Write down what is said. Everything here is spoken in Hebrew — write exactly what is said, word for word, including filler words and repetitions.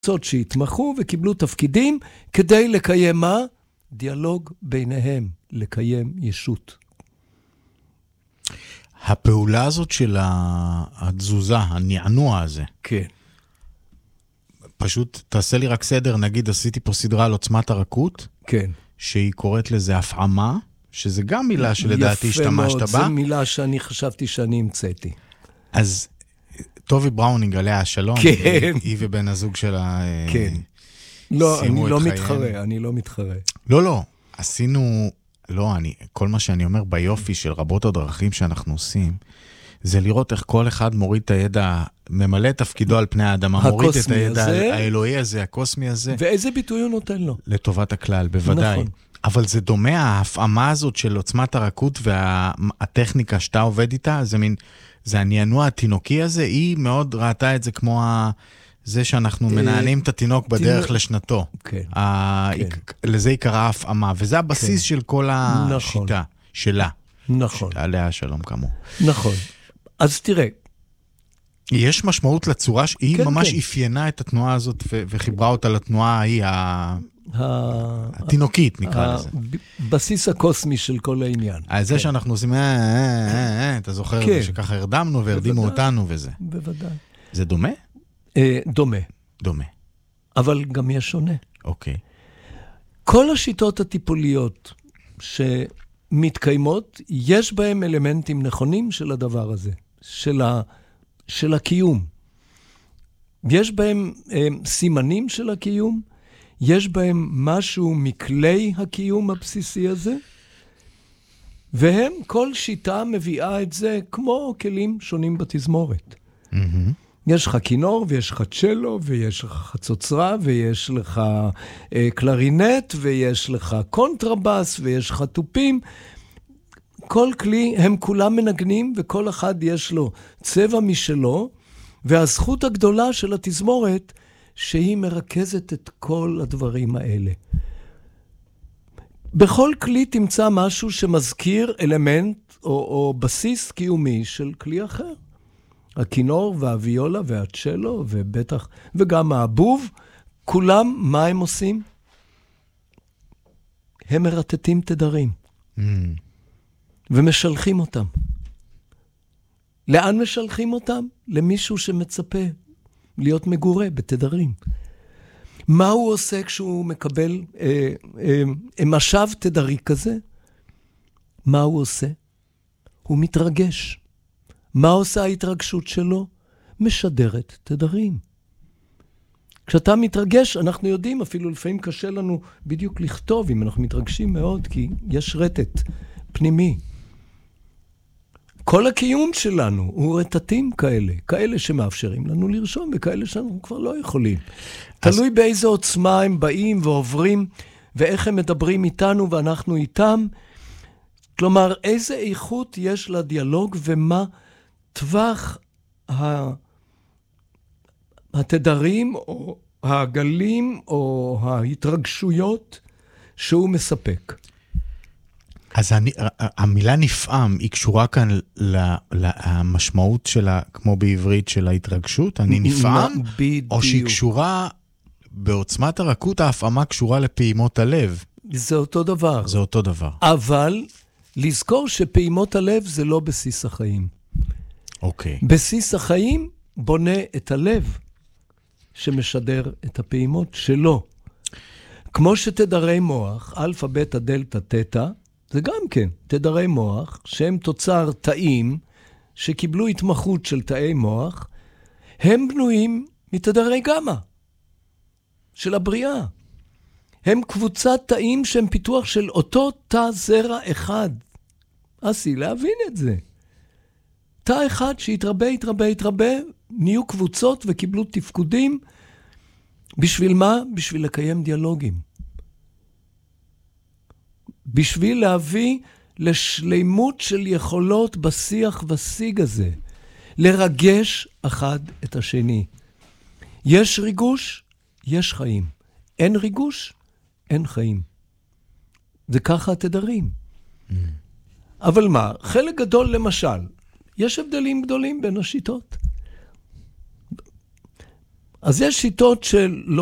שהתמחו וקיבלו תפקידים כדי לקיים מה? דיאלוג ביניהם, לקיים ישות. הפעולה הזאת של התזוזה, הנענוע הזה. כן. פשוט תעשה לי רק סדר, נגיד עשיתי פה סדרה על עוצמת הרכות. כן. שהיא קוראת לזה הפעמה, שזה גם מילה שלדעתי השתמשת בה. יפה מאוד, זו מילה שאני חשבתי שאני המצאתי. אז טובי בראונינג עליה השלום, כן. היא ובן הזוג שלה כן. לא, אני לא חייהם. מתחרה, אני לא מתחרה. לא, לא, עשינו, לא, אני, כל מה שאני אומר ביופי של רבות הדרכים שאנחנו עושים, זה לראות איך כל אחד מוריד את הידע, ממלא את תפקידו על פני האדמה, מוריד את הידע הזה, האלוהי הזה, הקוסמי הזה. ואיזה ביטוי הוא נותן לו? לטובת הכלל, בוודאי. נכון. אבל זה דומה, ההפעמה הזאת של עוצמת הרכות והטכניקה שאתה עובד איתה, זה מין, זה הנענוע התינוקי הזה, היא מאוד ראתה את זה כמו ה... זה שאנחנו מנענים את התינוק בדרך לשנתו. כן. לזה היא קראה הפעמה, וזה הבסיס של כל השיטה שלה. נכון. עליה השלום כמו. נכון. אז תראה. יש משמעות לצורה, היא ממש אפיינה את התנועה הזאת וחיברה אותה לתנועה ההיא התינוקית, נקרא לזה. הבסיס הקוסמי של כל העניין. אז זה שאנחנו עושים, אתה זוכר שככה הרדמנו והרדימו אותנו וזה. בוודאי. זה דומה? דומה. דומה. אבל גם יש שונה. אוקיי. כל השיטות הטיפוליות שמתקיימות, יש בהם אלמנטים נכונים של הדבר הזה, של, ה, של הקיום. יש בהם אה, סימנים של הקיום, יש בהם משהו מכלי הקיום הבסיסי הזה, והם, כל שיטה מביאה את זה כמו כלים שונים בתזמורת. Mm-hmm. יש לך כינור, ויש לך צ'לו, ויש לך חצוצרה, ויש לך אה, קלרינט, ויש לך קונטרבס, ויש לך טופים. כל כלי, הם כולם מנגנים, וכל אחד יש לו צבע משלו, והזכות הגדולה של התזמורת, שהיא מרכזת את כל הדברים האלה. בכל כלי תמצא משהו שמזכיר אלמנט או, או בסיס קיומי של כלי אחר. הכינור והוויולה והצ'לו ובטח, וגם האבוב, כולם מה הם עושים? הם מרטטים תדרים. Mm. ומשלחים אותם. לאן משלחים אותם? למישהו שמצפה להיות מגורה בתדרים. מה הוא עושה כשהוא מקבל אה, אה, משב תדרי כזה? מה הוא עושה? הוא מתרגש. מה עושה ההתרגשות שלו? משדרת תדרים. כשאתה מתרגש, אנחנו יודעים, אפילו לפעמים קשה לנו בדיוק לכתוב, אם אנחנו מתרגשים מאוד, כי יש רטט פנימי. כל הקיום שלנו הוא רטטים כאלה, כאלה שמאפשרים לנו לרשום, וכאלה שאנחנו כבר לא יכולים. אז... תלוי באיזו עוצמה הם באים ועוברים, ואיך הם מדברים איתנו ואנחנו איתם. כלומר, איזה איכות יש לדיאלוג ומה טווח התדרים או הגלים או ההתרגשויות שהוא מספק. אז אני, המילה נפעם היא קשורה כאן למשמעות שלה, כמו בעברית של ההתרגשות, אני נפעם, או שהיא קשורה בעוצמת הרכות, ההפעמה קשורה לפעימות הלב. זה אותו דבר. זה אותו דבר. אבל לזכור שפעימות הלב זה לא בסיס החיים. אוקיי. בסיס החיים בונה את הלב שמשדר את הפעימות שלו. כמו שתדרי מוח, אלפא, בטא, דלתא, תטא, זה גם כן תדרי מוח שהם תוצר תאים שקיבלו התמחות של תאי מוח, הם בנויים מתדרי גמא של הבריאה. הם קבוצת תאים שהם פיתוח של אותו תא זרע אחד. עשי להבין את זה. תא אחד שהתרבה, התרבה, התרבה, נהיו קבוצות וקיבלו תפקודים. בשביל מה? בשביל לקיים דיאלוגים. בשביל להביא לשלימות של יכולות בשיח ושיג הזה. לרגש אחד את השני. יש ריגוש, יש חיים. אין ריגוש, אין חיים. זה ככה התדרים. Mm. אבל מה? חלק גדול למשל, יש הבדלים גדולים בין השיטות. אז יש שיטות של